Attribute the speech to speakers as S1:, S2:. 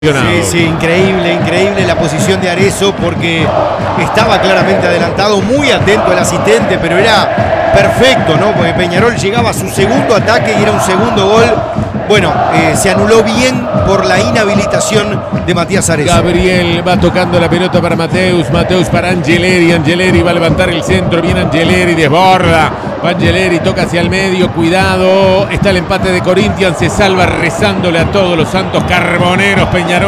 S1: Sí, increíble, increíble la posición de Arezzo porque estaba claramente adelantado, muy atento el asistente, pero era perfecto, ¿no? Porque Peñarol llegaba a su segundo ataque y era un segundo gol. Bueno, se anuló bien por la inhabilitación de Matías Arezzo.
S2: Gabriel va tocando la pelota para Mateus para Angeleri. Angeleri va a levantar el centro, viene Angeleri, desborda. Angeleri toca hacia el medio, cuidado. Está el empate de Corinthians, se salva rezándole a todos los santos carboneros Peñarol.